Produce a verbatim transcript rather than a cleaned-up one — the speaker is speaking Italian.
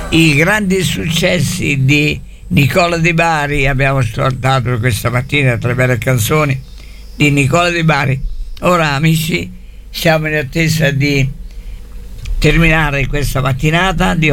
i grandi successi di Nicola Di Bari. Abbiamo ascoltato questa mattina tre belle canzoni di Nicola Di Bari. Ora, amici, siamo in attesa di terminare questa mattinata di